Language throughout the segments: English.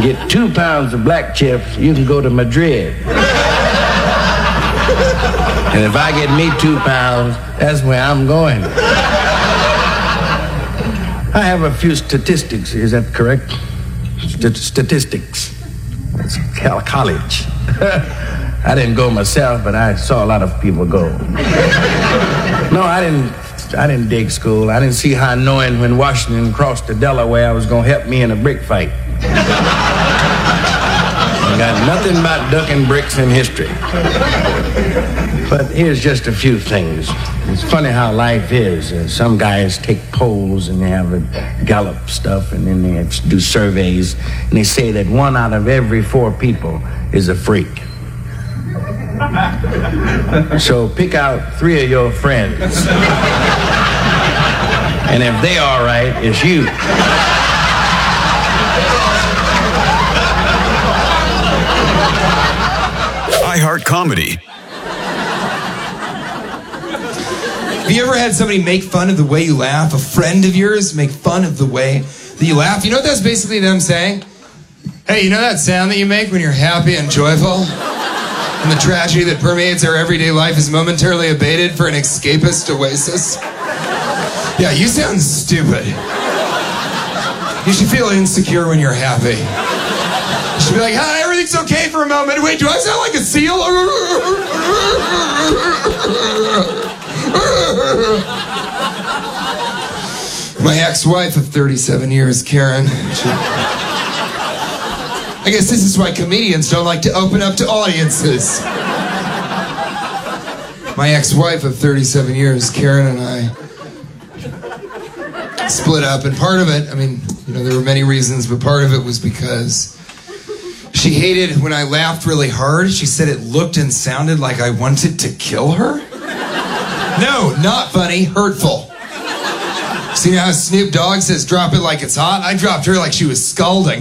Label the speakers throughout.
Speaker 1: Get 2 pounds of black chips, you can go to Madrid. And if I get me 2 pounds, that's where I'm going. I have a few statistics, is that correct? Statistics. It's college. I didn't go myself, but I saw a lot of people go. No, I didn't dig school. I didn't see how knowing when Washington crossed the Delaware was going to help me in a brick fight. I got nothing about ducking bricks in history. But here's just a few things. It's funny how life is. Some guys take polls and they have a Gallup stuff, and then they have to do surveys, and they say that 1 out of every 4 people is a freak. So pick out 3 of your friends. And if they all right, it's you.
Speaker 2: iHeart Comedy.
Speaker 3: Have you ever had somebody make fun of the way you laugh? A friend of yours make fun of the way that you laugh? You know what that's basically them saying? Hey, you know that sound that you make when you're happy and joyful? And the tragedy that permeates our everyday life is momentarily abated for an escapist oasis? Yeah, you sound stupid. You should feel insecure when you're happy. You should be like, hi, everything's okay for a moment. Wait, do I sound like a seal? My ex-wife of 37 years, Karen. I guess this is why comedians don't like to open up to audiences. My ex-wife of 37 years, Karen, and I split up, and part of it, I mean, you know, there were many reasons, but part of it was because she hated when I laughed really hard. She said it looked and sounded like I wanted to kill her. No, not funny, hurtful. See how Snoop Dogg says drop it like it's hot? I dropped her like she was scalding.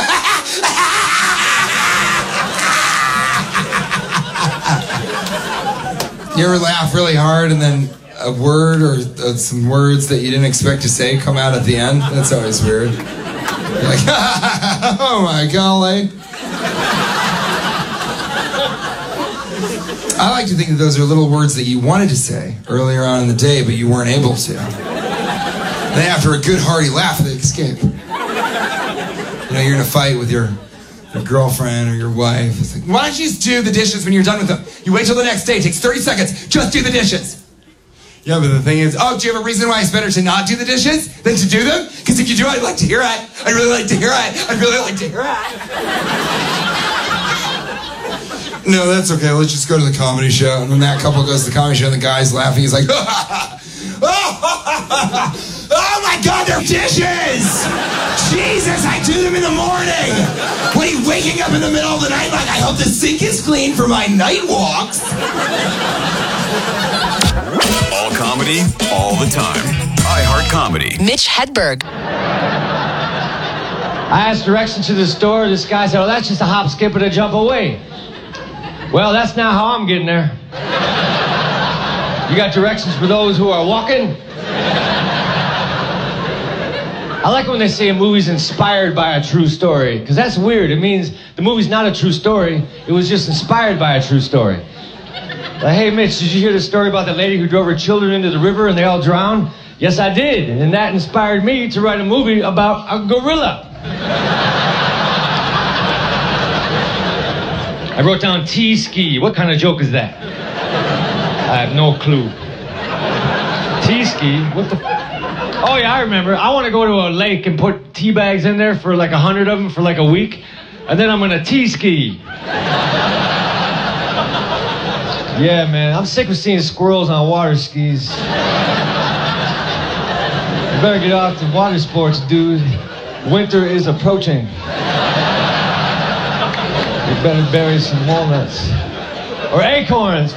Speaker 3: You ever laugh really hard and then a word or some words that you didn't expect to say come out at the end? That's always weird. You're like, oh my golly. I like to think that those are little words that you wanted to say earlier on in the day, but you weren't able to. Then after a good hearty laugh, they escape. You know, you're in a fight with your girlfriend or your wife. It's like, why don't you just do the dishes when you're done with them? You wait till the next day. It takes 30 seconds. Just do the dishes. Yeah, but the thing is, oh, do you have a reason why it's better to not do the dishes than to do them? Because if you do, I'd like to hear it. I'd really like to hear it. I'd really like to hear it. No, that's okay. Let's just go to the comedy show. And when that couple goes to the comedy show and the guy's laughing, he's like, oh my God, they're dishes! Jesus, I do them in the morning! What are you waking up in the middle of the night like, I hope the sink is clean for my night walks?
Speaker 2: All comedy, all the time. iHeart Comedy.
Speaker 4: Mitch Hedberg.
Speaker 5: I asked directions to the store. This guy said, oh, that's just a hop, skip, and a jump away. Well, that's not how I'm getting there. You got directions for those who are walking? I like when they say a movie's inspired by a true story, because that's weird. It means the movie's not a true story. It was just inspired by a true story. Like, hey, Mitch, did you hear the story about the lady who drove her children into the river and they all drowned? Yes, I did. And that inspired me to write a movie about a gorilla. I wrote down T-ski. What kind of joke is that? I have no clue. T-ski? What the... Oh, yeah, I remember. I want to go to a lake and put tea bags in there for like 100 of them for like a week. And then I'm going to T-ski. Yeah, man. I'm sick of seeing squirrels on water skis. You better get off the water sports, dude. Winter is approaching. You better bury some walnuts. Or acorns.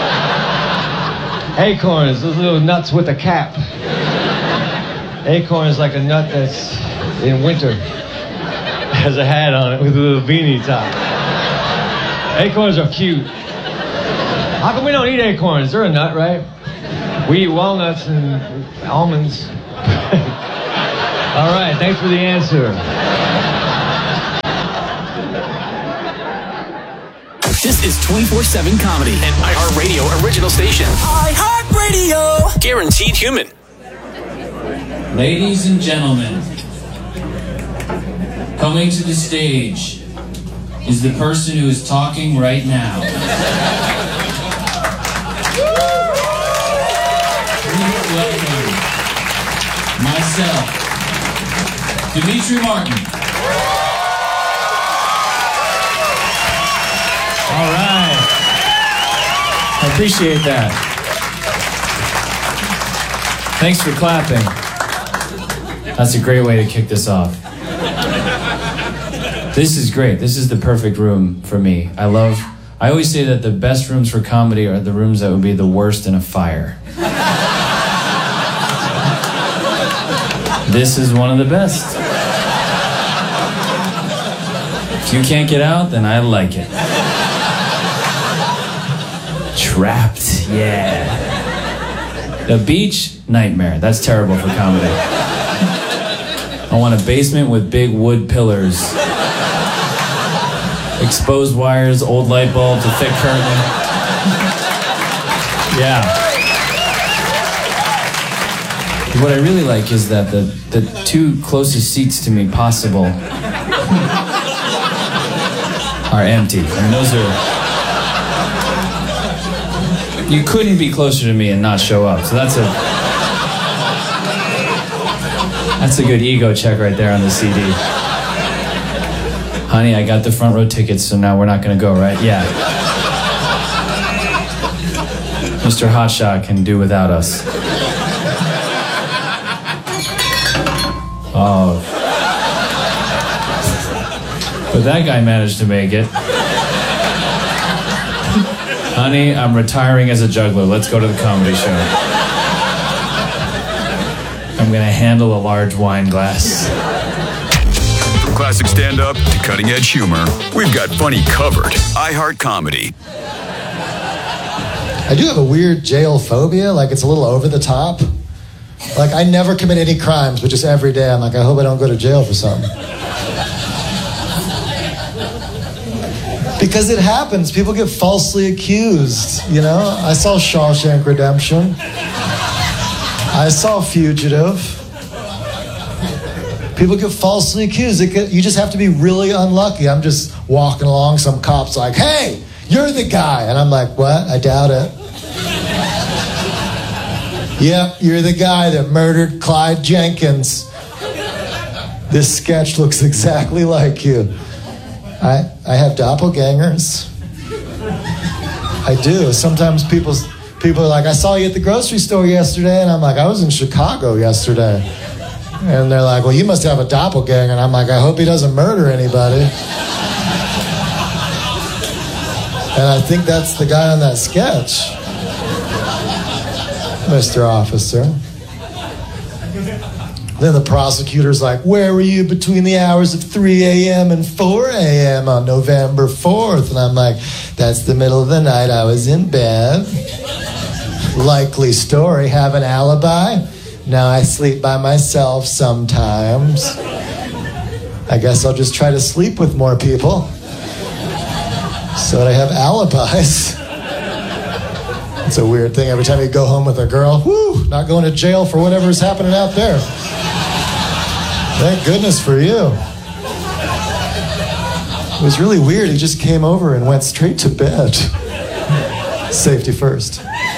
Speaker 5: Acorns, those little nuts with a cap. Acorn is like a nut that's in winter. Has a hat on it with a little beanie top. Acorns are cute. How come we don't eat acorns? They're a nut, right? We eat walnuts and almonds. All right, thanks for the answer.
Speaker 4: This is 24/7 Comedy, an iHeartRadio original station. iHeartRadio! Guaranteed human.
Speaker 6: Ladies and gentlemen, coming to the stage is the person who is talking right now. Please welcome myself, Dimitri Martin.
Speaker 7: All right. I appreciate that. Thanks for clapping. That's a great way to kick this off. This is great. This is the perfect room for me. I always say that the best rooms for comedy are the rooms that would be the worst in a fire. This is one of the best. If you can't get out, then I like it. Trapped, yeah. The beach, nightmare. That's terrible for comedy. I want a basement with big wood pillars, exposed wires, old light bulbs, a thick curtain. Yeah. What I really like is that the two closest seats to me possible are empty. I mean, those are... You couldn't be closer to me and not show up. So that's a good ego check right there on the CD. Honey, I got the front row tickets, so now we're not going to go, right? Yeah. Mr. Hotshot can do without us. Oh. But that guy managed to make it. Honey, I'm retiring as a juggler. Let's go to the comedy show. I'm going to handle a large wine glass.
Speaker 2: From classic stand-up to cutting-edge humor, we've got funny covered. iHeart Comedy.
Speaker 8: I do have a weird jail phobia. Like, it's a little over the top. Like, I never commit any crimes, but just every day I'm like, I hope I don't go to jail for something. Because it happens. People get falsely accused, you know? I saw Shawshank Redemption. I saw Fugitive. People get falsely accused. You just have to be really unlucky. I'm just walking along, some cop's like, hey, you're the guy. And I'm like, what? I doubt it. Yep, you're the guy that murdered Clyde Jenkins. This sketch looks exactly like you. I have doppelgangers. I do. Sometimes people are like, I saw you at the grocery store yesterday. And I'm like, I was in Chicago yesterday. And they're like, well, you must have a doppelganger. And I'm like, I hope he doesn't murder anybody. And I think that's the guy on that sketch. Mr. Officer. Then the prosecutor's like, where were you between the hours of 3 a.m. and 4 a.m. on November 4th? And I'm like, that's the middle of the night. I was in bed. Likely story. Have an alibi? Now I sleep by myself sometimes. I guess I'll just try to sleep with more people so that I have alibis. It's a weird thing. Every time you go home with a girl, whoo, not going to jail for whatever's happening out there. Thank goodness for you. It was really weird. He just came over and went straight to bed. Safety first.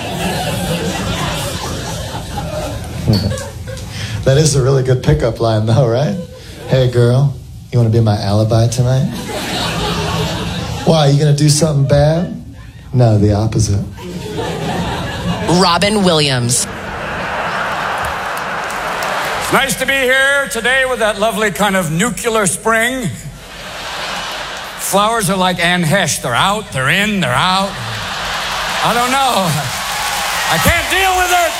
Speaker 8: That is a really good pickup line, though, right? Hey, girl, you want to be my alibi tonight? Why, you going to do something bad? No, the opposite.
Speaker 9: Robin Williams.
Speaker 10: It's nice to be here today with that lovely kind of nuclear spring. Flowers are like Anne Hesh. They're out, they're in, they're out. I don't know. I can't deal with it.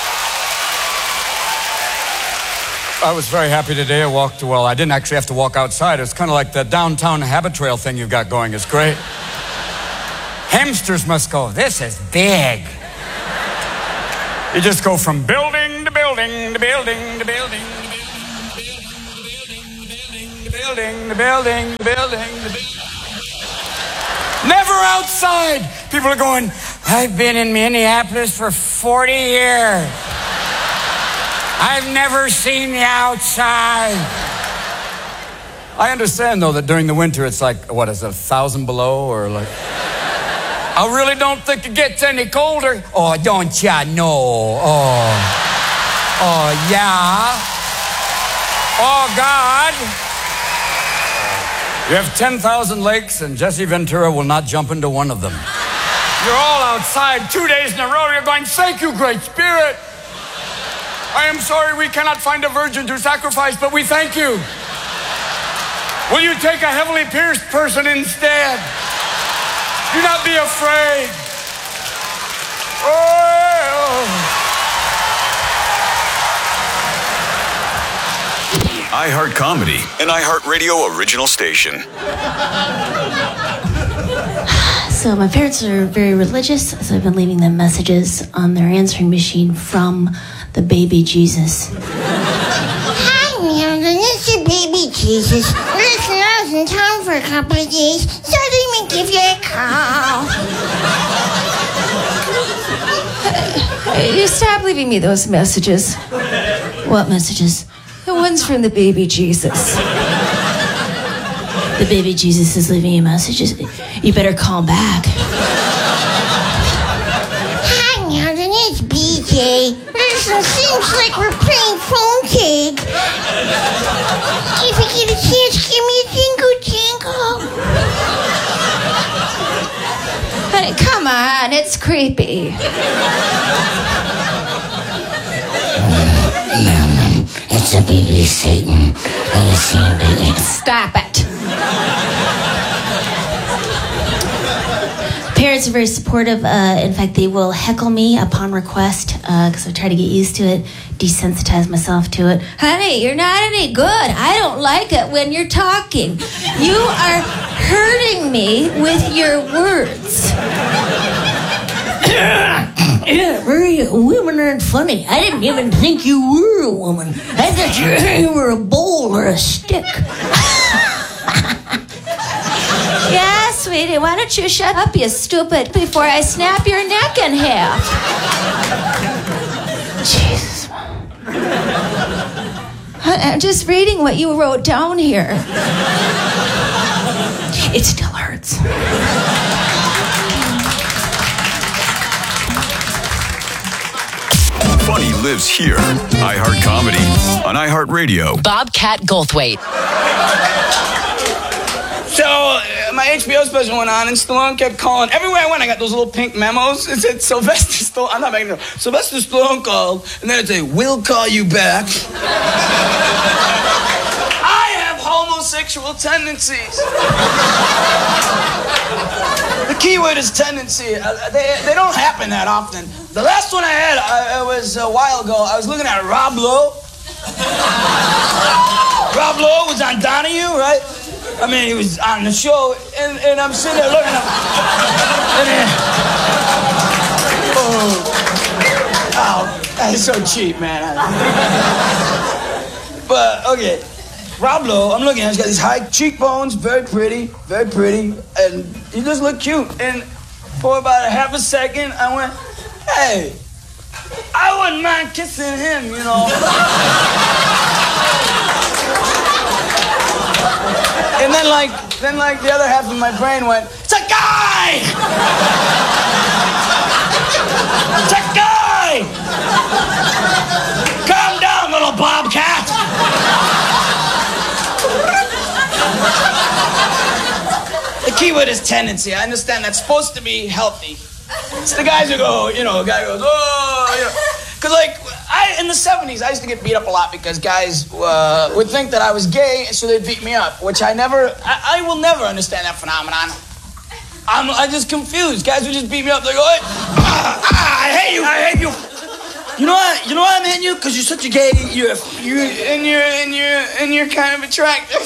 Speaker 10: I was very happy today. I walked, well, I didn't actually have to walk outside. It's kind of like the downtown habit trail thing you've got going. It's great. Hamsters must go, this is big. You just go from building to building to building to building to building to building to building to building to building to building. Never outside. People are going, I've been in Minneapolis for 40 years. I've never seen the outside. I understand, though, that during the winter it's like, what is it, 1,000 below or like... I really don't think it gets any colder. Oh, don't ya know? Oh, yeah. Oh, God. You have 10,000 lakes, and Jesse Ventura will not jump into one of them. You're all outside 2 days in a row. You're going, thank you, Great Spirit. I am sorry we cannot find a virgin to sacrifice, but we thank you. Will you take a heavily pierced person instead? Do not be afraid. Oh.
Speaker 2: iHeart Comedy, an iHeart Radio original station.
Speaker 9: So my parents are very religious, so I've been leaving them messages on their answering machine from the baby Jesus.
Speaker 11: Hi, Milton. It's the baby Jesus. Listen, I was in town for a couple of days, so I didn't even give you a call.
Speaker 12: You stop leaving me those messages.
Speaker 9: What messages?
Speaker 12: The ones from the baby Jesus.
Speaker 9: The baby Jesus is leaving you messages. You better call back.
Speaker 11: Hi, Milton. It's BJ. Listen, seems like we're playing phone tag. If you get a chance, give me a jingle.
Speaker 12: Honey, come on, it's creepy.
Speaker 11: It's a baby Satan.
Speaker 12: Stop it.
Speaker 9: Parents are very supportive. In fact, they will heckle me upon request because I try to get used to it, desensitize myself to it.
Speaker 12: Honey, you're not any good. I don't like it when you're talking. You are hurting me with your words.
Speaker 9: Yeah, women aren't funny. I didn't even think you were a woman. I thought you were a bowl or a stick.
Speaker 12: Yeah, sweetie, why don't you shut up, you stupid, before I snap your neck in half?
Speaker 9: Jesus.
Speaker 12: I'm just reading what you wrote down here.
Speaker 9: It still hurts.
Speaker 2: Funny lives here. iHeart Comedy on iHeart Radio.
Speaker 13: Bobcat Goldthwait.
Speaker 14: So, my HBO special went on, and Stallone kept calling. Everywhere I went, I got those little pink memos. It said Sylvester Stallone. I'm not making it up. Sylvester Stallone called, and then it'd say, "We'll call you back." I have homosexual tendencies. The key word is tendency. They don't happen that often. The last one I had, it was a while ago. I was looking at Rob Lowe. Rob Lowe was on Donahue, right? I mean, he was on the show, and I'm sitting there looking at him. And then, oh, that's so cheap, man. But, okay, Rob Lowe, I'm looking at him, he's got these high cheekbones, very pretty, and he just looked cute. And for about a half a second, I went, hey, I wouldn't mind kissing him, you know. And then like the other half of my brain went, it's a guy! It's a guy! Calm down, little bobcat! The key word is tendency. I understand that's supposed to be healthy. It's the guys who go, a guy goes, oh, Because, in the 70s, I used to get beat up a lot because guys would think that I was gay, so they'd beat me up, which I will never understand that phenomenon. I'm just confused. Guys would just beat me up. They go, hey, I hate you. You know why I'm hitting you? Because you're such a gay. You're kind of attractive.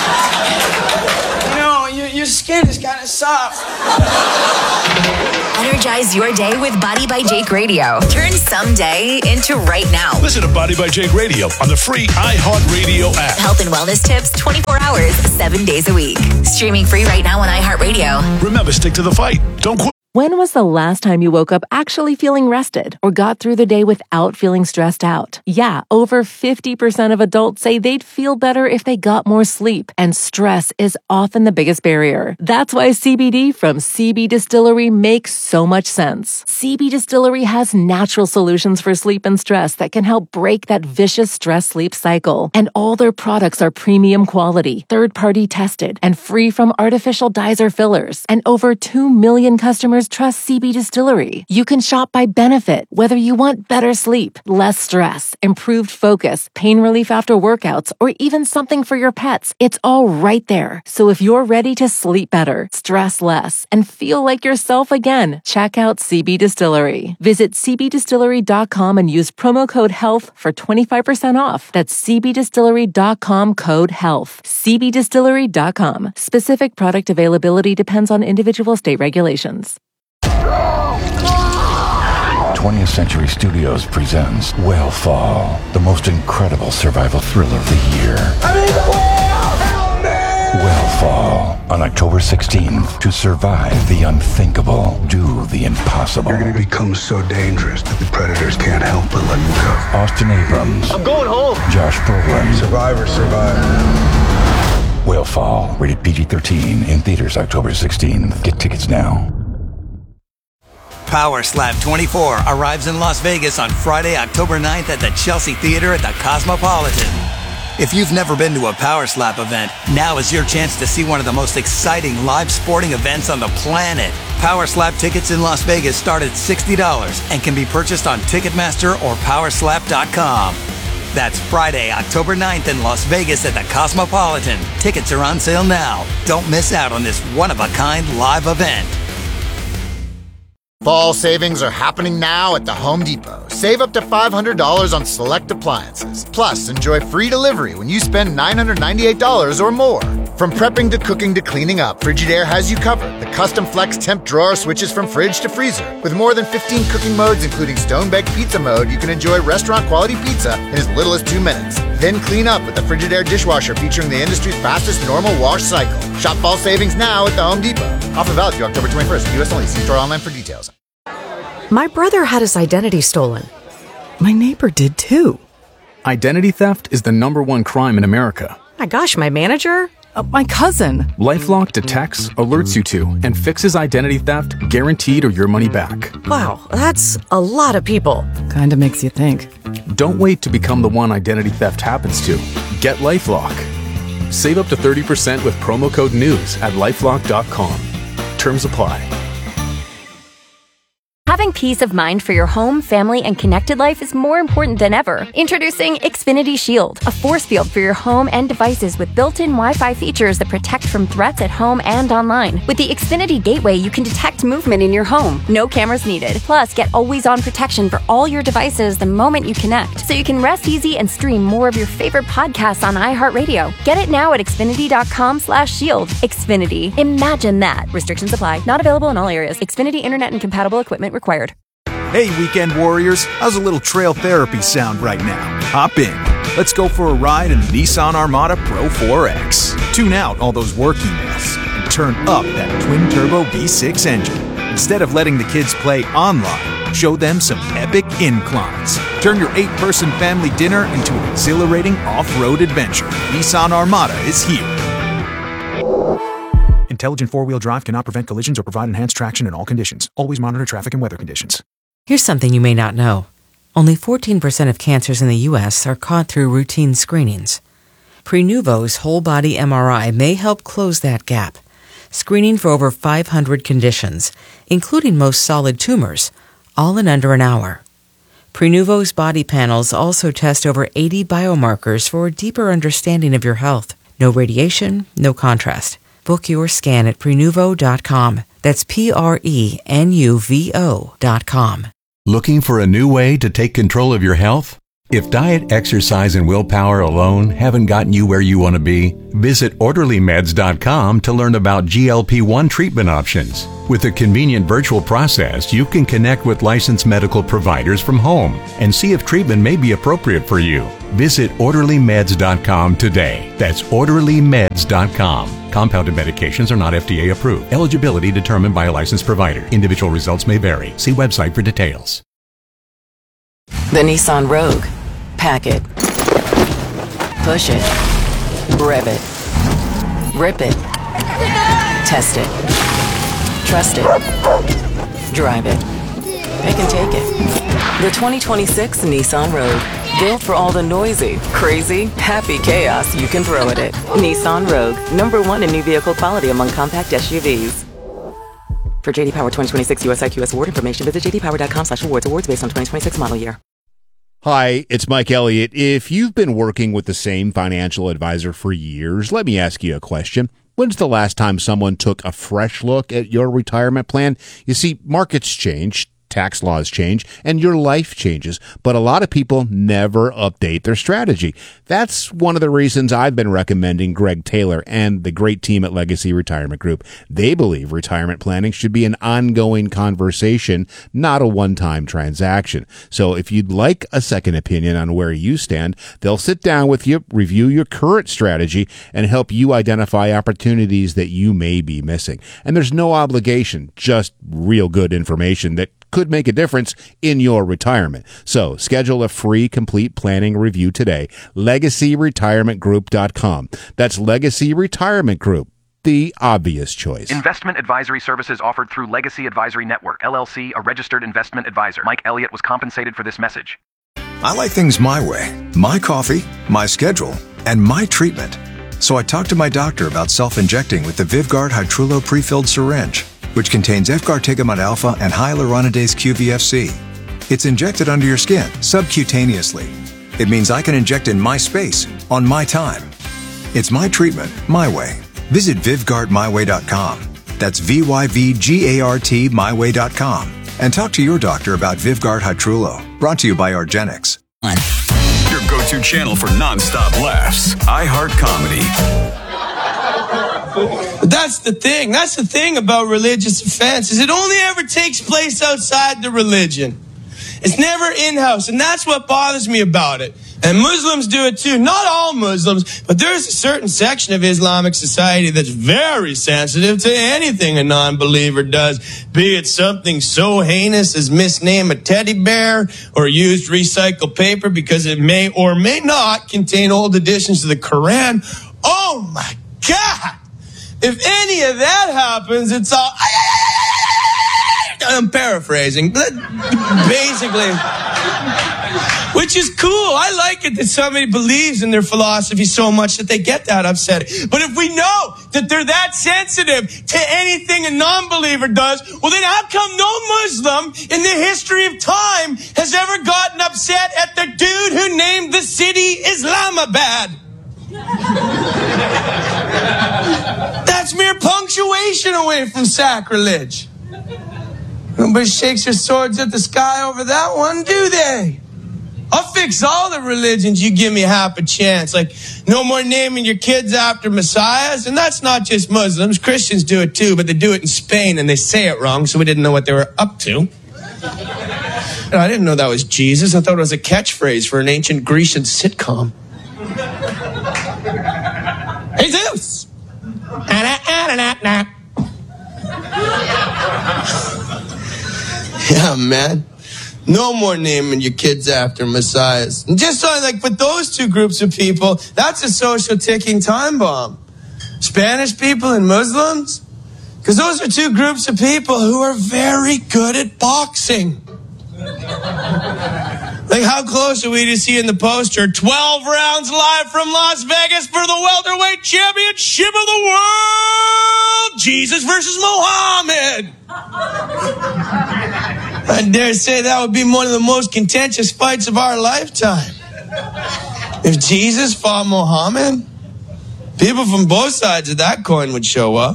Speaker 11: Your skin is kind of soft.
Speaker 13: Energize your day with Body by Jake Radio. Turn someday into right now.
Speaker 15: Listen to Body by Jake Radio on the free iHeartRadio app.
Speaker 13: Health and wellness tips 24 hours, 7 days a week. Streaming free right now on iHeartRadio.
Speaker 15: Remember, stick to the fight. Don't quit.
Speaker 16: When was the last time you woke up actually feeling rested or got through the day without feeling stressed out? Yeah, over 50% of adults say they'd feel better if they got more sleep, and stress is often the biggest barrier. That's why CBD from CB Distillery makes so much sense. CB Distillery has natural solutions for sleep and stress that can help break that vicious stress-sleep cycle. And all their products are premium quality, third-party tested, and free from artificial dyes or fillers. And over 2 million customers trust CB Distillery. You can shop by benefit, whether you want better sleep, less stress, improved focus, pain relief after workouts, or even something for your pets. It's all right there. So if you're ready to sleep better, stress less, and feel like yourself again, check out CB Distillery. Visit cbdistillery.com and use promo code HEALTH for 25% off. That's cbdistillery.com, code HEALTH. cbdistillery.com. Specific product availability depends on individual state regulations.
Speaker 17: 20th Century Studios presents Whale the most incredible survival thriller of the year. Whale on October 16th. To survive the unthinkable, do the impossible.
Speaker 18: You're going to become so dangerous that the predators can't help but let you go.
Speaker 17: Austin Abrams.
Speaker 18: I'm going home.
Speaker 17: Josh Brolin.
Speaker 18: Survivor.
Speaker 17: Whale, rated PG-13, in theaters October 16th. Get tickets now.
Speaker 19: Power Slap 24 arrives in Las Vegas on Friday, October 9th at the Chelsea Theater at the Cosmopolitan. If you've never been to a Power Slap event, now is your chance to see one of the most exciting live sporting events on the planet. Power Slap tickets in Las Vegas start at $60 and can be purchased on Ticketmaster or Powerslap.com. That's Friday, October 9th in Las Vegas at the Cosmopolitan. Tickets are on sale now. Don't miss out on this one-of-a-kind live event.
Speaker 20: Fall savings are happening now at the Home Depot. Save up to $500 on select appliances. Plus, enjoy free delivery when you spend $998 or more. From prepping to cooking to cleaning up, Frigidaire has you covered. The custom flex temp drawer switches from fridge to freezer. With more than 15 cooking modes, including stone-baked pizza mode, you can enjoy restaurant-quality pizza in as little as 2 minutes. Then clean up with the Frigidaire dishwasher featuring the industry's fastest normal wash cycle. Shop fall savings now at the Home Depot. Offer valid through October 21st. U.S. only. See store online for details.
Speaker 21: My brother had his identity stolen. My neighbor did too.
Speaker 22: Identity theft is the #1 crime in America.
Speaker 21: My gosh, my manager? My cousin.
Speaker 22: LifeLock detects, alerts you to, and fixes identity theft guaranteed or your money back.
Speaker 21: Wow, that's a lot of people. Kinda makes you think.
Speaker 22: Don't wait to become the one identity theft happens to. Get LifeLock. Save up to 30% with promo code NEWS at LifeLock.com. Terms apply.
Speaker 23: Having peace of mind for your home, family, and connected life is more important than ever. Introducing Xfinity Shield, a force field for your home and devices with built-in Wi-Fi features that protect from threats at home and online. With the Xfinity Gateway, you can detect movement in your home. No cameras needed. Plus, get always-on protection for all your devices the moment you connect, so you can rest easy and stream more of your favorite podcasts on iHeartRadio. Get it now at Xfinity.com/shield. Xfinity. Imagine that. Restrictions apply. Not available in all areas. Xfinity Internet and compatible equipment required.
Speaker 24: Hey, weekend warriors, how's a little trail therapy sound right now? Hop in. Let's go for a ride in the Nissan Armada Pro 4X. Tune out all those work emails and turn up that twin-turbo V6 engine. Instead of letting the kids play online, show them some epic inclines. Turn your 8-person family dinner into an exhilarating off-road adventure. Nissan Armada is here. Intelligent four-wheel drive cannot prevent collisions or provide enhanced traction in all conditions. Always monitor traffic and weather conditions.
Speaker 25: Here's something you may not know. Only 14% of cancers in the U.S. are caught through routine screenings. Prenuvo's whole-body MRI may help close that gap, screening for over 500 conditions, including most solid tumors, all in under an hour. Prenuvo's body panels also test over 80 biomarkers for a deeper understanding of your health. No radiation, no contrast. Book your scan at Prenuvo.com. That's Prenuvo.com.
Speaker 26: Looking for a new way to take control of your health?
Speaker 1: If diet, exercise, and willpower alone haven't gotten you where you want to be, visit OrderlyMeds.com to learn about GLP-1 treatment options. With a convenient virtual process, you can connect with licensed medical providers from home and see if treatment may be appropriate for you. Visit OrderlyMeds.com today. That's OrderlyMeds.com. Compounded medications are not FDA approved. Eligibility determined by a licensed provider. Individual results may vary. See website for details.
Speaker 3: The Nissan Rogue. Pack it. Push it. Rev it. Rip it. Test it. Trust it. Drive it. Pick and take it. The 2026 Nissan Rogue. Built for all the noisy, crazy, happy chaos you can throw at it. Nissan Rogue. #1 in new vehicle quality among compact SUVs. For JD Power 2026 US IQS award information, visit jdpower.com/awards. Awards based on 2026 model year.
Speaker 4: Hi, it's Mike Elliott. If you've been working with the same financial advisor for years, let me ask you a question. When's the last time someone took a fresh look at your retirement plan? You see, markets change, tax laws change, and your life changes, but a lot of people never update their strategy. That's one of the reasons I've been recommending Greg Taylor and the great team at Legacy Retirement Group. They believe retirement planning should be an ongoing conversation, not a one-time transaction. So if you'd like a second opinion on where you stand, they'll sit down with you, review your current strategy, and help you identify opportunities that you may be missing. And there's no obligation, just real good information that could make a difference in your retirement. So schedule a free complete planning review today. LegacyRetirementGroup.com. That's Legacy Retirement Group, the obvious choice.
Speaker 5: Investment advisory services offered through Legacy Advisory Network, LLC, a registered investment advisor. Mike Elliott was compensated for this message.
Speaker 6: I like things my way. My coffee, my schedule, and my treatment. So I talked to my doctor about self-injecting with the Vyvgart Hytrulo pre-filled syringe, which contains efgartigimod alpha and hyaluronidase QVFC. It's injected under your skin, subcutaneously. It means I can inject in my space, on my time. It's my treatment, my way. Visit VyvgartMyWay.com. That's VYVGART MyWay.com. And talk to your doctor about Vyvgart Hytrulo. Brought to you by Argenix.
Speaker 2: Your go-to channel for non-stop laughs. iHeart Comedy.
Speaker 26: But that's the thing. That's the thing about religious offense, is it only ever takes place outside the religion. It's never in-house, and that's what bothers me about it. And Muslims do it too. Not all Muslims, but there's a certain section of Islamic society that's very sensitive to anything a non-believer does, be it something so heinous as misname a teddy bear or used recycled paper because it may or may not contain old additions to the Quran. Oh my God! If any of that happens, it's all... I'm paraphrasing, but basically... Which is cool. I like it that somebody believes in their philosophy so much that they get that upset. But if we know that they're that sensitive to anything a non-believer does, well then how come no Muslim in the history of time has ever gotten upset at the dude who named the city Islamabad? That's mere punctuation away from sacrilege. Nobody shakes their swords at the sky over that one, do they? I'll fix all the religions, you give me half a chance. Like, no more naming your kids after messiahs. And that's not just Muslims. Christians do it too, but they do it in Spain and they say it wrong, so we didn't know what they were up to. I didn't know that was Jesus. I thought it was a catchphrase for an ancient Grecian sitcom. Jesus! Yeah, man. No more naming your kids after messiahs. And just so, like, with those two groups of people, that's a social ticking time bomb. Spanish people and Muslims. Because those are two groups of people who are very good at boxing. Like, how close are we to seeing the poster? 12 rounds live from Las Vegas for the welterweight championship of the world. Jesus versus Muhammad. I dare say that would be one of the most contentious fights of our lifetime. If Jesus fought Muhammad, people from both sides of that coin would show up.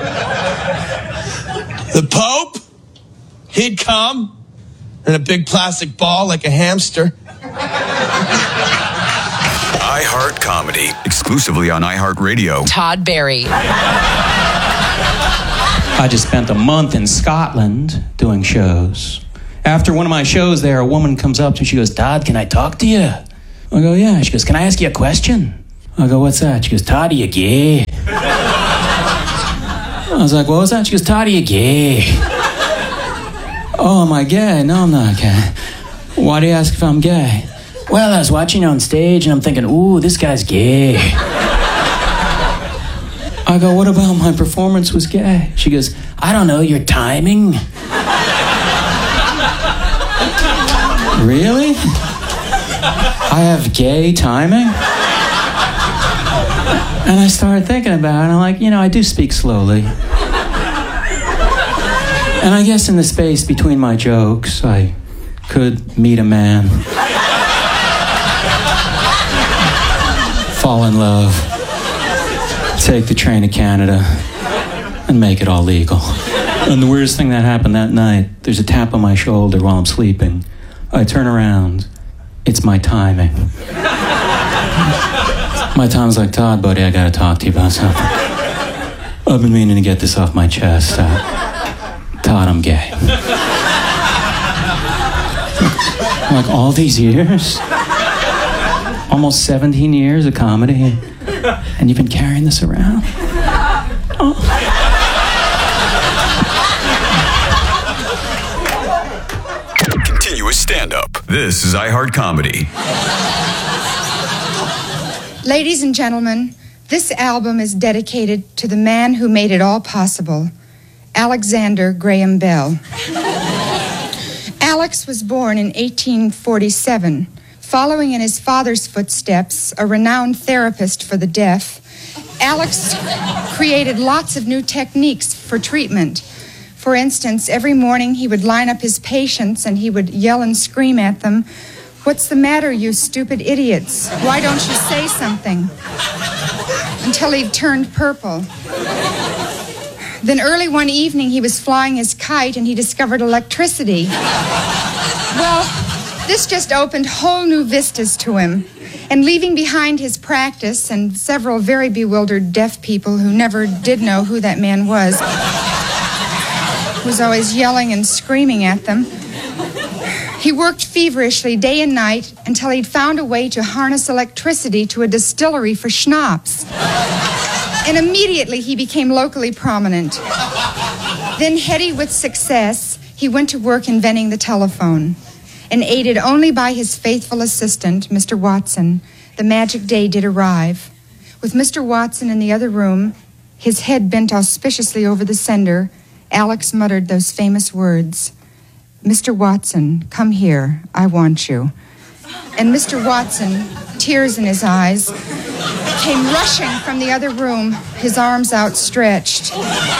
Speaker 26: The Pope, he'd come in a big plastic ball like a hamster.
Speaker 2: iHeart Comedy, exclusively on iHeartRadio.
Speaker 3: Todd Barry.
Speaker 7: I just spent a month in Scotland doing shows. After one of my shows there, a woman comes up to me, she goes, Todd, can I talk to you? I go, yeah. She goes, can I ask you a question? I go, what's that? She goes, Todd, are you gay? I was like, what was that? She goes, Todd, are you gay? Oh, am I gay? No, I'm not gay. Why do you ask if I'm gay? Well, I was watching you on stage and I'm thinking, ooh, this guy's gay. I go, what about my performance was gay? She goes, I don't know, your timing. Really? I have gay timing? And I started thinking about it, and I'm like, I do speak slowly. And I guess in the space between my jokes, I could meet a man, fall in love, take the train to Canada, and make it all legal. And the weirdest thing that happened that night, there's a tap on my shoulder while I'm sleeping. I turn around, it's my timing. My time's like, Todd, buddy, I gotta talk to you about something. I've been meaning to get this off my chest. Todd, I'm gay. Like all these years, almost 17 years of comedy, and you've been carrying this around? Oh.
Speaker 2: Continuous stand-up. This is iHeart Comedy.
Speaker 8: Ladies and gentlemen, this album is dedicated to the man who made it all possible, Alexander Graham Bell. Alex was born in 1847. Following in his father's footsteps, a renowned therapist for the deaf, Alex created lots of new techniques for treatment. For instance, every morning he would line up his patients and he would yell and scream at them, "What's the matter, you stupid idiots? Why don't you say something?" Until he turned purple. Then early one evening, he was flying his kite and he discovered electricity. Well, this just opened whole new vistas to him. And leaving behind his practice and several very bewildered deaf people who never did know who that man was always yelling and screaming at them, he worked feverishly day and night until he'd found a way to harness electricity to a distillery for schnapps. And immediately he became locally prominent. Then, heady with success, he went to work inventing the telephone. And aided only by his faithful assistant, Mr. Watson, the magic day did arrive. With Mr. Watson in the other room, his head bent auspiciously over the sender, Alex muttered those famous words, "Mr. Watson, come here, I want you." And Mr. Watson, tears in his eyes, came rushing from the other room, his arms outstretched.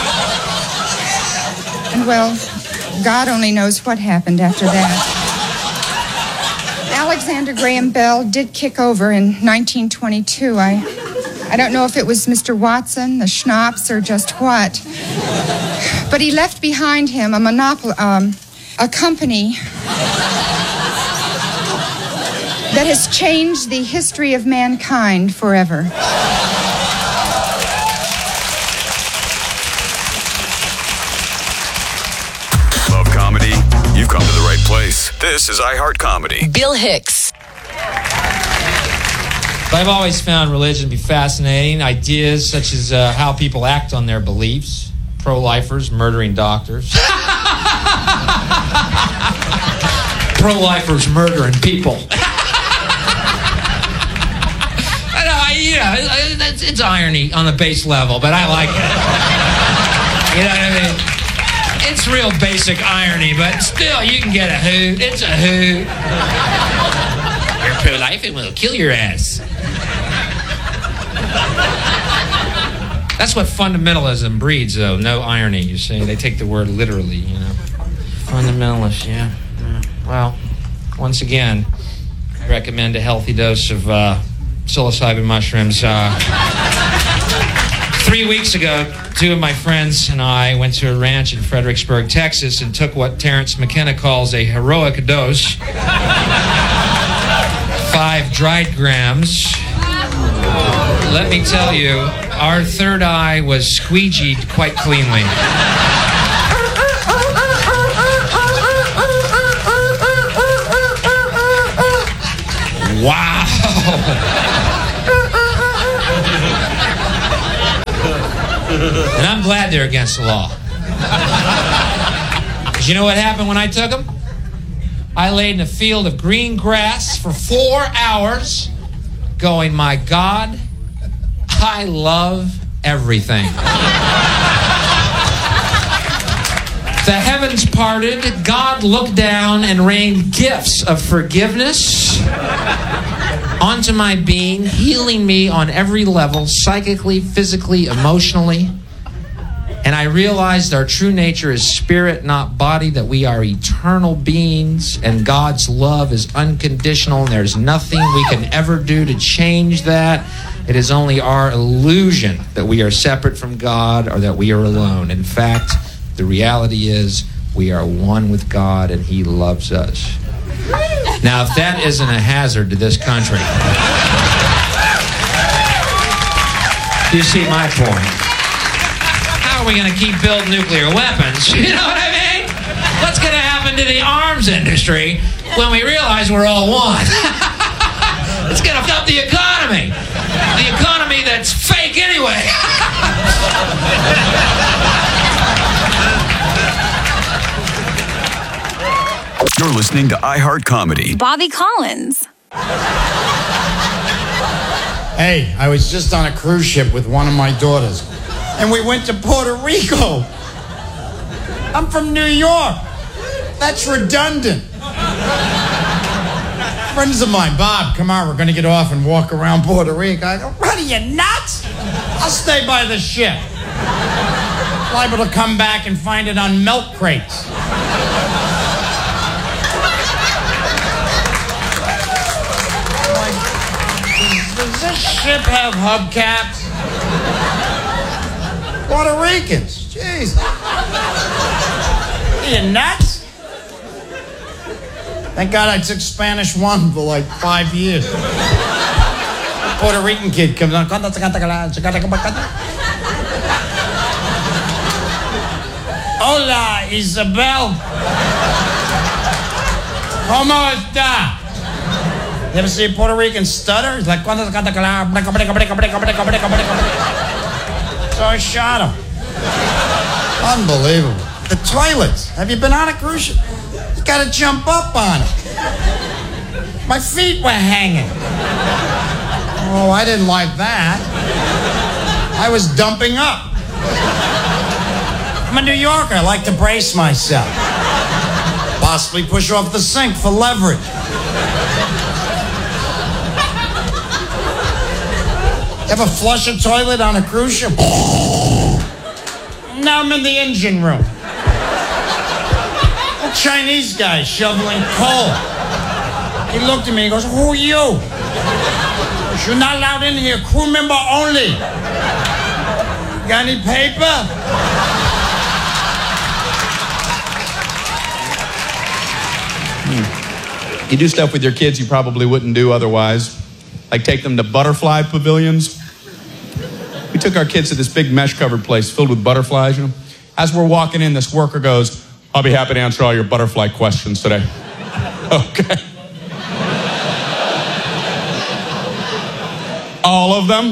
Speaker 8: And well, God only knows what happened after that. Alexander Graham Bell did kick over in 1922. I don't know if it was Mr. Watson, the schnapps, or just what. But he left behind him a company that has changed the history of mankind forever.
Speaker 2: Love comedy? You've come to the right place. This is iHeart Comedy.
Speaker 3: Bill Hicks.
Speaker 9: I've always found religion to be fascinating. Ideas such as how people act on their beliefs. Pro-lifers murdering doctors. Pro-lifers murdering people. It's irony on the base level, but I like it. You know what I mean? It's real basic irony, but still, you can get a hoot. It's a hoot. You're pro-life, it will kill your ass. That's what fundamentalism breeds, though. No irony, you see. They take the word literally, you know. Fundamentalist, yeah. Well, once again, I recommend a healthy dose of psilocybin mushrooms. 3 weeks ago, two of my friends and I went to a ranch in Fredericksburg, Texas, and took what Terrence McKenna calls a heroic dose. 5 dried grams Let me tell you, our third eye was squeegeed quite cleanly. Wow. And I'm glad they're against the law. Because you know what happened when I took them? I laid in a field of green grass for 4 hours going, my God, I love everything. The heavens parted, God looked down and rained gifts of forgiveness onto my being, healing me on every level, psychically, physically, emotionally. And I realized our true nature is spirit, not body, that we are eternal beings, and God's love is unconditional, and there's nothing we can ever do to change that. It is only our illusion that we are separate from God or that we are alone. In fact, the reality is we are one with God, and He loves us. Now, if that isn't a hazard to this country, you see my point. How are we going to keep building nuclear weapons? You know what I mean? What's going to happen to the arms industry when we realize we're all one? It's going to fuck up the economy. The economy that's fake anyway.
Speaker 2: You're listening to iHeart Comedy.
Speaker 10: Bobby Collins.
Speaker 11: Hey, I was just on a cruise ship with one of my daughters, and we went to Puerto Rico. I'm from New York. That's redundant. Friends of mine, Bob, come on, we're going to get off and walk around Puerto Rico. I go, what are you, nuts? I'll stay by the ship. Liable to come back and find it on milk crates. Does this ship have hubcaps? Puerto Ricans, jeez. Are you nuts? Thank God I took Spanish 1 for like 5 years. A Puerto Rican kid comes on. Hola, Isabel. ¿Cómo está? You ever see a Puerto Rican stutter? He's like, so I shot him. Unbelievable. The toilets. Have you been on a cruise ship? You gotta jump up on it. My feet were hanging. Oh, I didn't like that. I was dumping up. I'm a New Yorker. I like to brace myself. Possibly push off the sink for leverage. Ever flush a toilet on a cruise ship? Now I'm in the engine room. A Chinese guy shoveling coal. He looked at me and goes, who are you? You're not allowed in here. Crew member only. Got any paper?
Speaker 12: You do stuff with your kids you probably wouldn't do otherwise. Like take them to butterfly pavilions. We took our kids to this big mesh-covered place filled with butterflies, you know. As we're walking in, this worker goes, I'll be happy to answer all your butterfly questions today. Okay. All of them?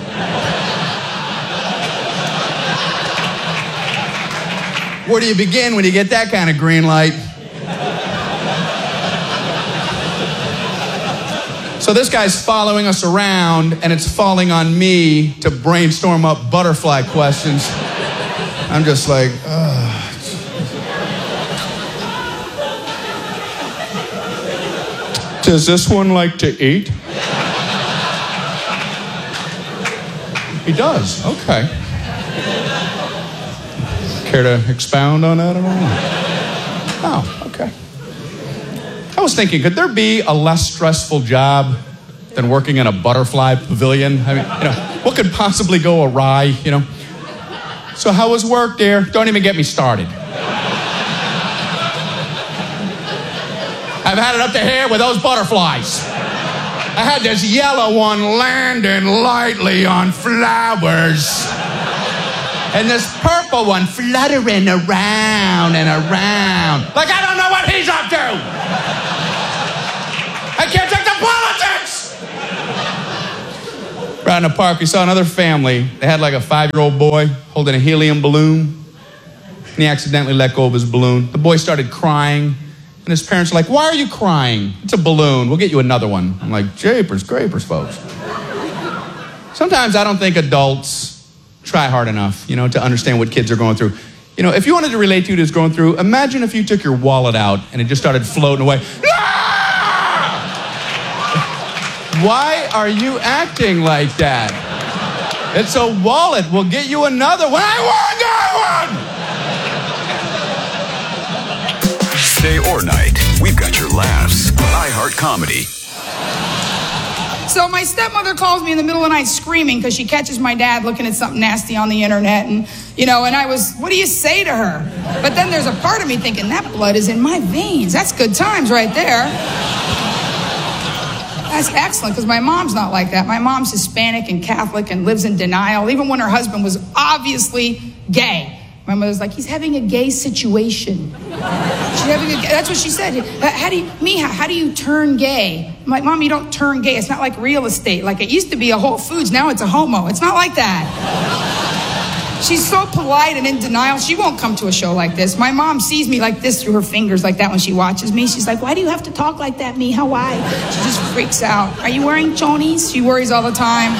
Speaker 12: Where do you begin when you get that kind of green light? So this guy's following us around, and it's falling on me to brainstorm up butterfly questions. I'm just like, ugh. Does this one like to eat? He does, okay. Care to expound on that at all? Oh, okay. I was thinking, could there be a less stressful job than working in a butterfly pavilion? I mean, you know, what could possibly go awry, you know? So how was work, dear? Don't even get me started. I've had it up to here with those butterflies. I had this yellow one landing lightly on flowers. And this purple one fluttering around and around. Like, I don't know what he's up to. I can't take the politics. Around the park, we saw another family. They had like a 5-year-old boy holding a helium balloon. And he accidentally let go of his balloon. The boy started crying. And his parents were like, why are you crying? It's a balloon. We'll get you another one. I'm like, japers, grapers, folks. Sometimes I don't think adults try hard enough, to understand what kids are going through. If you wanted to relate to what it's going through, imagine if you took your wallet out and it just started floating away. Ah! Why are you acting like that? It's a wallet. We'll get you another one. I want one!
Speaker 2: Day or night, we've got your laughs. iHeart Comedy.
Speaker 10: So my stepmother calls me in the middle of the night screaming because she catches my dad looking at something nasty on the internet. And, and what do you say to her? But then there's a part of me thinking, that blood is in my veins. That's good times right there. That's excellent because my mom's not like that. My mom's Hispanic and Catholic and lives in denial, even when her husband was obviously gay. My mother's like, he's having a gay situation. That's what she said. How do you turn gay? I'm like, Mom, you don't turn gay. It's not like real estate. Like it used to be a Whole Foods. Now it's a homo. It's not like that. She's so polite and in denial. She won't come to a show like this. My mom sees me like this through her fingers like that when she watches me. She's like, why do you have to talk like that, Mija? Why? She just freaks out. Are you wearing chonies? She worries all the time.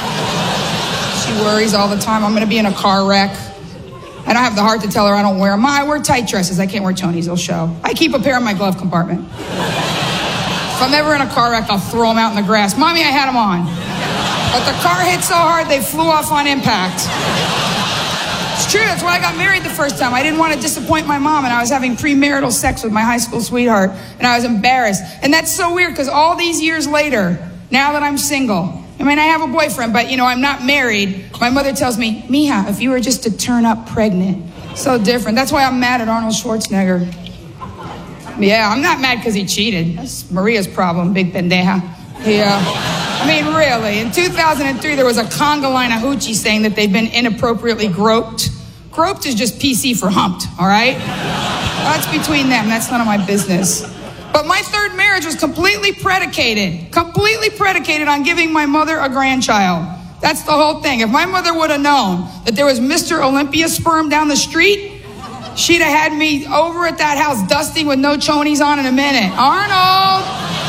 Speaker 10: I'm going to be in a car wreck. I don't have the heart to tell her I don't wear them. I wear tight dresses. I can't wear chonies. They'll show. I keep a pair in my glove compartment. If I'm ever in a car wreck, I'll throw them out in the grass. Mommy, I had them on. But the car hit so hard, they flew off on impact. It's true. That's why I got married the first time. I didn't want to disappoint my mom, and I was having premarital sex with my high school sweetheart, and I was embarrassed. And that's so weird, because all these years later, now that I'm single, I have a boyfriend, but, I'm not married. My mother tells me, Mija, if you were just to turn up pregnant. So different. That's why I'm mad at Arnold Schwarzenegger. Yeah, I'm not mad because he cheated. That's Maria's problem, big pendeja. Really. In 2003, there was a conga line of hoochie saying that they'd been inappropriately groped. Groped is just PC for humped, all right? That's between them. That's none of my business. But my third marriage was completely predicated on giving my mother a grandchild. That's the whole thing. If my mother would have known that there was Mr. Olympia sperm down the street, she'd have had me over at that house dusting with no chonies on in a minute. Arnold!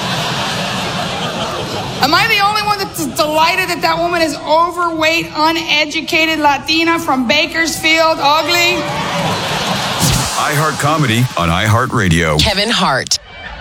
Speaker 10: Am I the only one that's delighted that woman is overweight, uneducated Latina from Bakersfield, ugly?
Speaker 2: iHeart Comedy on iHeartRadio.
Speaker 3: Kevin Hart.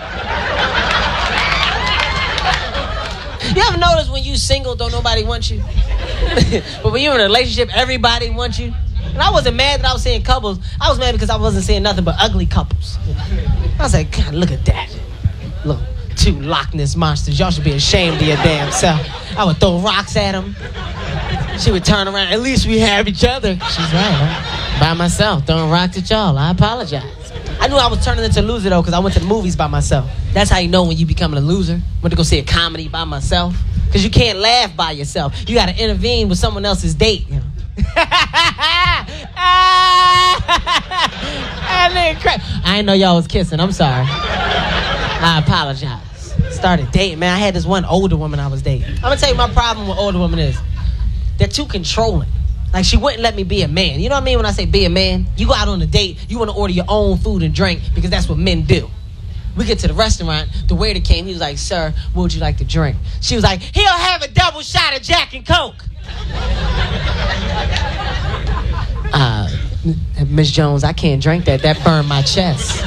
Speaker 13: You ever notice when you single, don't nobody want you? But when you're in a relationship, everybody wants you? And I wasn't mad that I was seeing couples. I was mad because I wasn't seeing nothing but ugly couples. I was like, God, look at that. Look, 2 Loch Ness monsters. Y'all should be ashamed of your damn self. I would throw rocks at them. She would turn around. At least we have each other. She's right. I'm by myself, throwing rocks at y'all. I apologize. I knew I was turning into a loser, though, because I went to the movies by myself. That's how you know when you becoming a loser. Went to go see a comedy by myself. Because you can't laugh by yourself. You got to intervene with someone else's date, I didn't know y'all was kissing. I'm sorry. I apologize. Started dating, man. I had this one older woman I was dating. I'm going to tell you my problem with older women is they're too controlling. Like, she wouldn't let me be a man. You know what I mean when I say be a man? You go out on a date, you want to order your own food and drink because that's what men do. We get to the restaurant, the waiter came, he was like, sir, what would you like to drink? She was like, he'll have a double shot of Jack and Coke. Miss Jones, I can't drink that. That burned my chest.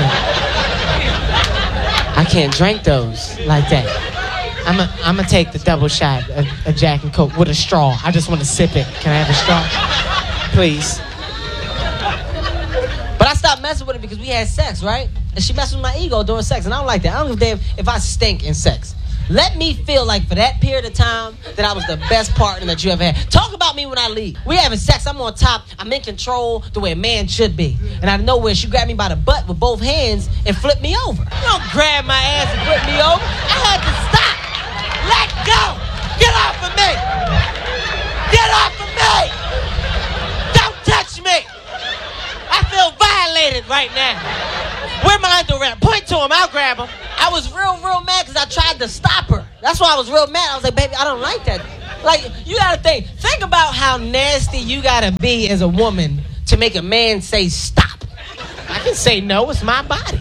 Speaker 13: I can't drink those like that. I'm gonna take the double shot of Jack and Coke with a straw. I just want to sip it. Can I have a straw? Please. But I stopped messing with her because we had sex, right? And she messed with my ego during sex, and I don't like that. I don't give a damn if I stink in sex. Let me feel like for that period of time that I was the best partner that you ever had. Talk about me when I leave. We having sex, I'm on top, I'm in control the way a man should be. And out of nowhere, she grabbed me by the butt with both hands and flipped me over. You don't grab my ass and flip me over. I had to stop. Let go! Get off of me! Get off of me! Don't touch me! I feel violated right now. Where my underwear? Point to him, I'll grab him. I was real mad because I tried to stop her. That's why I was real mad. I was like, baby, I don't like that. Like, you gotta think about how nasty you gotta be as a woman to make a man say stop. I can say no, it's my body.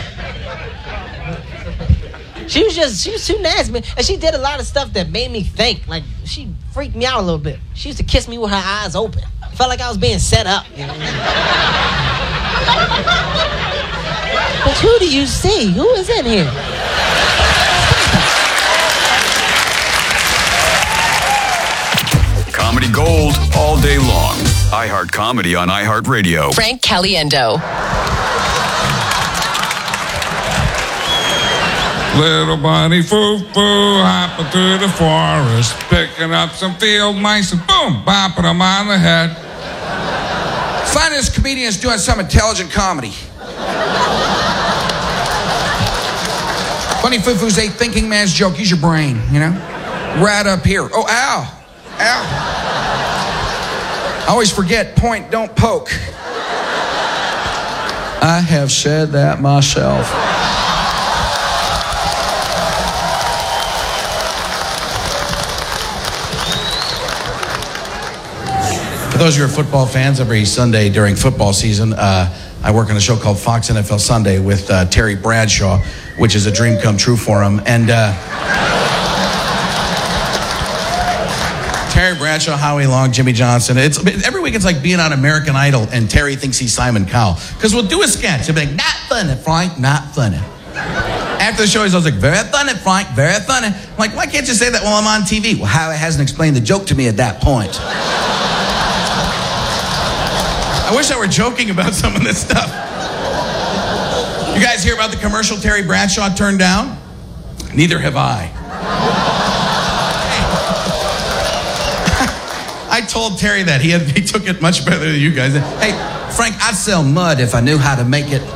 Speaker 13: She was too nasty, man. And she did a lot of stuff that made me think. Like, she freaked me out a little bit. She used to kiss me with her eyes open. Felt like I was being set up. You know? But who do you see? Who is in here?
Speaker 2: Comedy gold all day long. iHeart Comedy on iHeartRadio.
Speaker 3: Frank Caliendo.
Speaker 14: Little bunny foo-foo hopping through the forest, picking up some field mice and boom, bopping them on the head.
Speaker 15: Finest comedians doing some intelligent comedy. Bunny foo-foo's a thinking man's joke. Use your brain, you know? Right up here. Oh, ow. Ow. I always forget, point, don't poke. I have said that myself. For those of you who are football fans, every Sunday during football season, I work on a show called Fox NFL Sunday with Terry Bradshaw, which is a dream come true for him. And Terry Bradshaw, Howie Long, Jimmy Johnson. Every week it's like being on American Idol, and Terry thinks he's Simon Cowell. Because we'll do a sketch. He'll be like, not funny, Frank, not funny. After the show, he's always like, very funny, Frank, very funny. I'm like, why can't you say that while I'm on TV? Well, Howie hasn't explained the joke to me at that point. I wish I were joking about some of this stuff. You guys hear about the commercial Terry Bradshaw turned down? Neither have I. I told Terry that. He took it much better than you guys. Hey, Frank, I'd sell mud if I knew how to make it.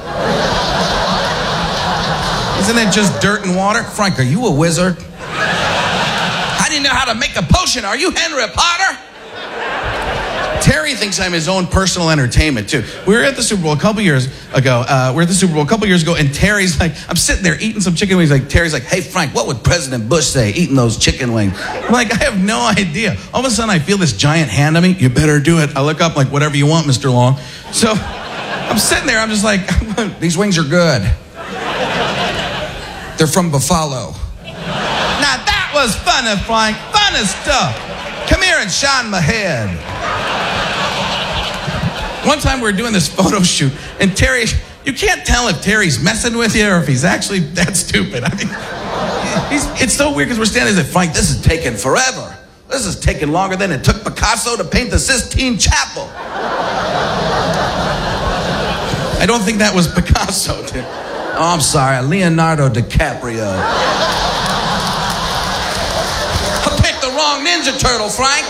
Speaker 15: Isn't it just dirt and water? Frank, are you a wizard? How do you know how to make a potion? Are you Henry Potter? Terry thinks I'm his own personal entertainment, too. We were at the Super Bowl a couple years ago, and Terry's like, I'm sitting there eating some chicken wings. Like, Terry's like, hey, Frank, what would President Bush say eating those chicken wings? I'm like, I have no idea. All of a sudden, I feel this giant hand on me. You better do it. I look up, like, whatever you want, Mr. Long. So I'm sitting there. I'm just like, these wings are good. They're from Buffalo. Now, that was funny, Frank. Funny stuff. Come here and shine my head. One time we were doing this photo shoot, and Terry, you can't tell if Terry's messing with you or if he's actually that stupid. I mean, it's so weird because we're standing there, Frank, this is taking forever. This is taking longer than it took Picasso to paint the Sistine Chapel. I don't think that was Picasso. Oh, I'm sorry, Leonardo DiCaprio. I picked the wrong Ninja Turtle, Frank.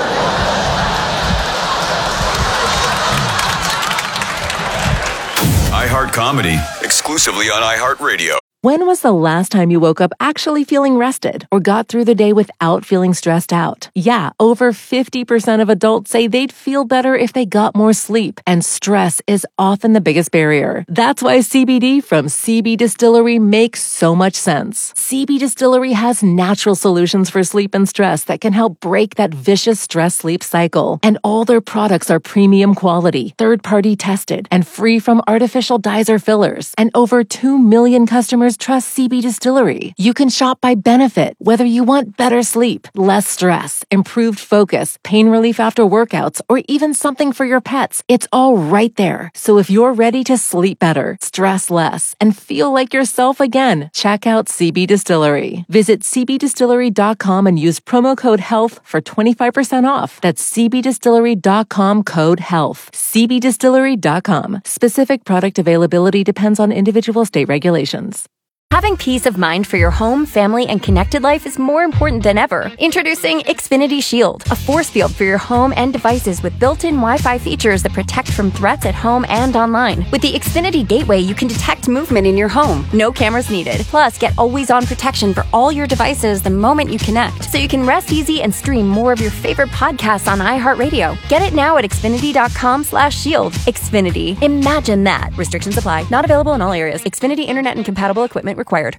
Speaker 2: iHeart Comedy, exclusively on iHeartRadio.
Speaker 16: When was the last time you woke up actually feeling rested or got through the day without feeling stressed out? Yeah, over 50% of adults say they'd feel better if they got more sleep, and stress is often the biggest barrier. That's why CBD from CB Distillery makes so much sense. CB Distillery has natural solutions for sleep and stress that can help break that vicious stress-sleep cycle. And all their products are premium quality, third-party tested, and free from artificial dyes or fillers. And over 2 million customers trust CB Distillery. You can shop by benefit, whether you want better sleep, less stress, improved focus, pain relief after workouts, or even something for your pets. It's all right there. So if you're ready to sleep better, stress less, and feel like yourself again, check out CB Distillery. Visit cbdistillery.com and use promo code HEALTH for 25% off. That's cbdistillery.com code HEALTH. cbdistillery.com. Specific product availability depends on individual state regulations.
Speaker 23: Having peace of mind for your home, family, and connected life is more important than ever. Introducing Xfinity Shield, a force field for your home and devices with built-in Wi-Fi features that protect from threats at home and online. With the Xfinity Gateway, you can detect movement in your home. No cameras needed. Plus, get always-on protection for all your devices the moment you connect, so you can rest easy and stream more of your favorite podcasts on iHeartRadio. Get it now at Xfinity.com/shield. Xfinity. Imagine that. Restrictions apply. Not available in all areas. Xfinity Internet and compatible equipment required.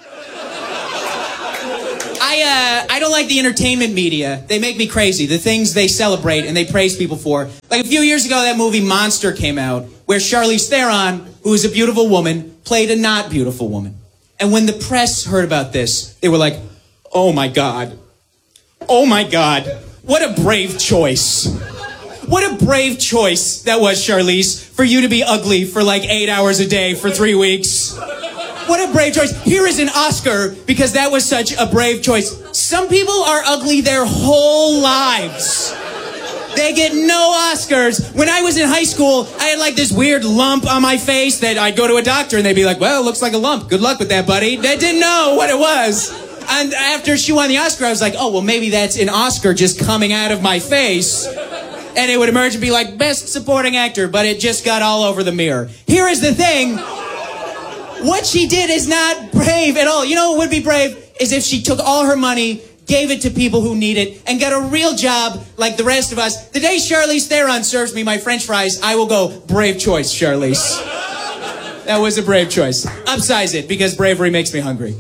Speaker 17: I don't like the entertainment media. They make me crazy. The things they celebrate and they praise people for. Like a few years ago, that movie Monster came out, where Charlize Theron, who is a beautiful woman, played a not beautiful woman. And when the press heard about this, they were like, oh my God. Oh my God. What a brave choice. What a brave choice that was, Charlize, for you to be ugly for like 8 hours a day for 3 weeks. What a brave choice. Here is an Oscar because that was such a brave choice. Some people are ugly their whole lives. They get no Oscars. When I was in high school, I had like this weird lump on my face that I'd go to a doctor and they'd be like, well, it looks like a lump. Good luck with that, buddy. They didn't know what it was. And after she won the Oscar, I was like, oh, well, maybe that's an Oscar just coming out of my face. And it would emerge and be like, best supporting actor, but it just got all over the mirror. Here is the thing. What she did is not brave at all. You know what would be brave? Is if she took all her money, gave it to people who need it, and got a real job like the rest of us. The day Charlize Theron serves me my French fries, I will go, brave choice, Charlize. That was a brave choice. Upsize it, because bravery makes me hungry.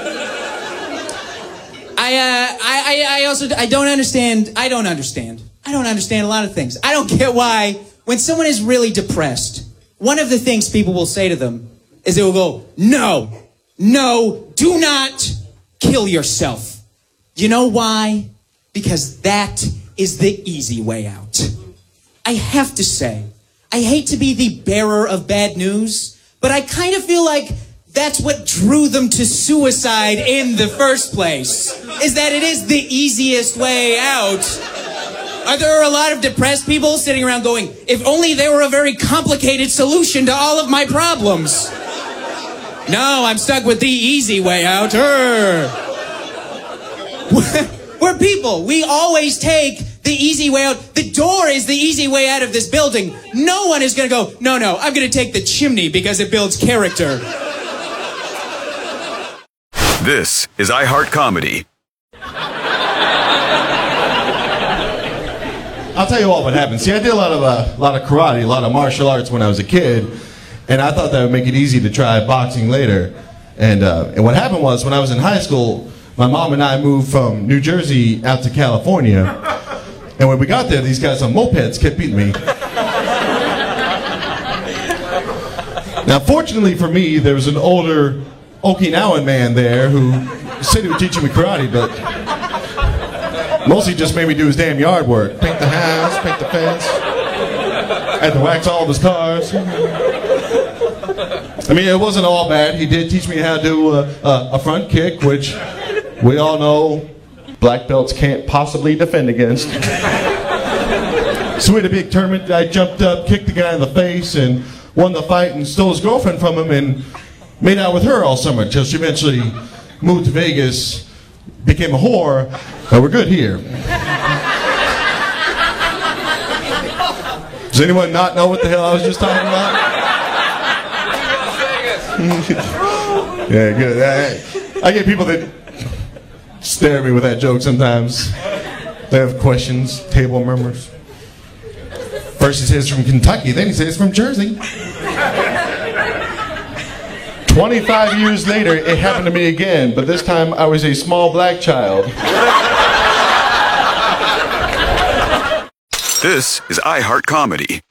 Speaker 17: I don't understand a lot of things. I don't get why, when someone is really depressed, one of the things people will say to them is they will go, no, do not kill yourself. You know why? Because that is the easy way out. I have to say, I hate to be the bearer of bad news, but I kind of feel like that's what drew them to suicide in the first place, is that it is the easiest way out. Are there a lot of depressed people sitting around going, if only there were a very complicated solution to all of my problems? No, I'm stuck with the easy way out. We're people. We always take the easy way out. The door is the easy way out of this building. No one is going to go, no, I'm going to take the chimney because it builds character.
Speaker 2: This is iHeart Comedy.
Speaker 18: I'll tell you what happened. See, I did a lot of karate, a lot of martial arts when I was a kid. And I thought that would make it easy to try boxing later. And what happened was, when I was in high school, my mom and I moved from New Jersey out to California. And when we got there, these guys on mopeds kept beating me. Now, fortunately for me, there was an older Okinawan man there who said he would teach me karate, but mostly just made me do his damn yard work. Paint the house, paint the fence. I had to wax all of his cars. I mean, it wasn't all bad. He did teach me how to do a front kick, which we all know black belts can't possibly defend against. So we had a big tournament. I jumped up, kicked the guy in the face, and won the fight, and stole his girlfriend from him, and made out with her all summer, until she eventually moved to Vegas, became a whore, and we're good here. Does anyone not know what the hell I was just talking about? Yeah, good. I get people that stare at me with that joke sometimes. They have questions, table members. First he says from Kentucky, then he says from Jersey. 25 years later, it happened to me again, but this time I was a small black child.
Speaker 2: This is iHeart Comedy.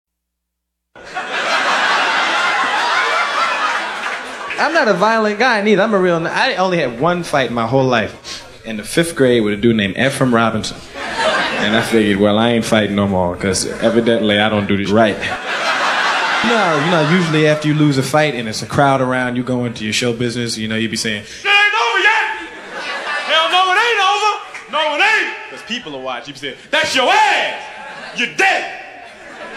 Speaker 19: I'm not a violent guy neither. I only had one fight my whole life. In the 5th grade with a dude named Ephraim Robinson. And I figured, well, I ain't fighting no more, because evidently I don't do this right. You know, usually after you lose a fight and it's a crowd around, you go into your show business, you be saying, it ain't over yet! Hell no, it ain't over! No, it ain't! Because people will watch. You be saying, that's your ass! You're dead!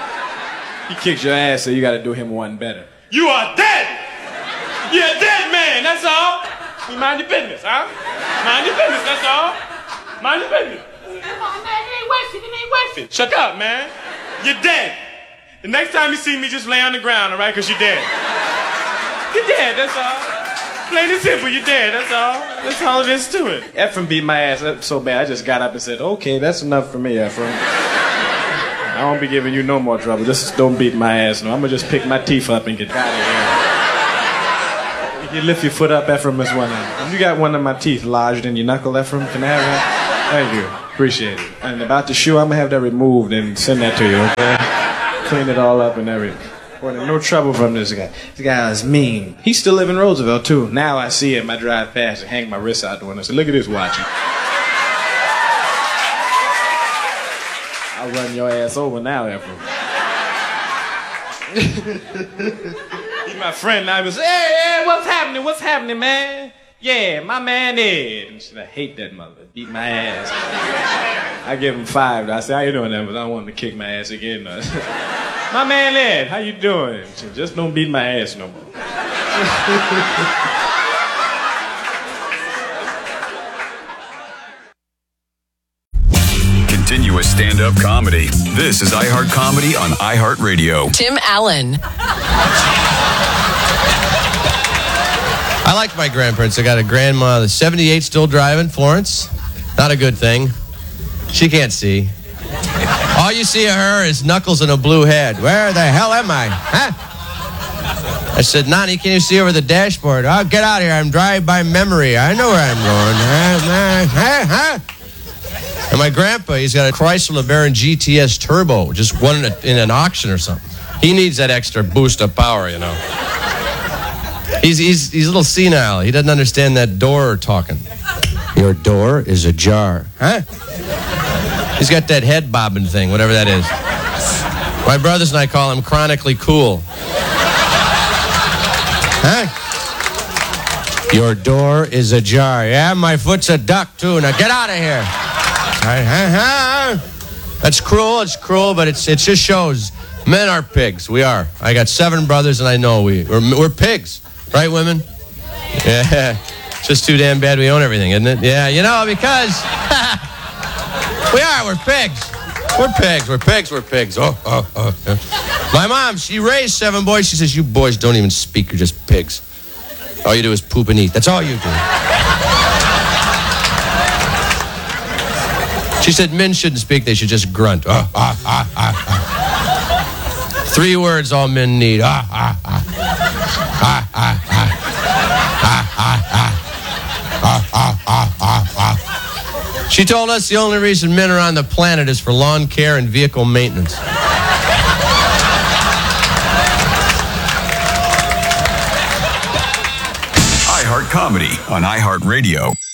Speaker 19: He kicks your ass, so you gotta do him one better. You are dead! You're a dead man!
Speaker 26: saying, that's all. You mind your business, huh? Mind your business, that's all. Mind your business. It ain't worth it. Shut up, man. You're dead. The next time you see me, just lay on the ground, all right? Because you're dead. You're dead, that's all. Plain and simple, you're dead, that's all. That's all it is to it.
Speaker 19: Ephraim beat my ass up so bad, I just got up and said, okay, that's enough for me, Ephraim. I won't be giving you no more trouble. Just don't beat my ass. No, I'm going to just pick my teeth up and get out of here. You lift your foot up, Ephraim, is one. You got one of my teeth lodged in your knuckle, Ephraim. Can I have that? Thank you. Appreciate it. And about the shoe, I'm going to have that removed and send that to you, okay? Clean it all up and everything. Boy, no trouble from this guy. This guy is mean. He still live in Roosevelt, too. Now I see him. I drive past and hang my wrist out the window. I say, look at this watch. I'll run your ass over now, Ephraim. He's my friend now. He goes, hey, what's happening? What's happening, man? Yeah, my man Ed. And she said, I hate that mother. Beat my ass. I give him 5. I said, how you doing, Ed? But I don't want him to kick my ass again. My man Ed, how you doing? She said, just don't beat my ass no more.
Speaker 2: Continuous stand-up comedy. This is iHeart Comedy on iHeartRadio.
Speaker 3: Tim Allen.
Speaker 1: I like my grandparents. I got a grandma that's 78, still driving, Florence. Not a good thing. She can't see. All you see of her is knuckles and a blue head. Where the hell am I? Huh? I said, Nani, can you see over the dashboard? Oh, get out of here. I'm driving by memory. I know where I'm going. And my grandpa, he's got a Chrysler LeBaron GTS Turbo, just won it in an auction or something. He needs that extra boost of power, you know. He's a little senile. He doesn't understand that door talking. Your door is ajar. Huh? He's got that head bobbing thing, whatever that is. My brothers and I call him chronically cool. Huh? Your door is ajar. Yeah, my foot's a duck, too. Now get out of here. That's cruel, it's cruel, but it just shows men are pigs. We are. I got 7 brothers, and I know we're pigs. Right, women? Yeah. It's just too damn bad we own everything, isn't it? Yeah, you know, because we're pigs. We're pigs. Oh. My mom, she raised 7 boys. She says, you boys don't even speak, you're just pigs. All you do is poop and eat. That's all you do. She said men shouldn't speak, they should just grunt. 3 words all men need. She told us the only reason men are on the planet is for lawn care and vehicle maintenance.
Speaker 2: iHeart Comedy on iHeartRadio.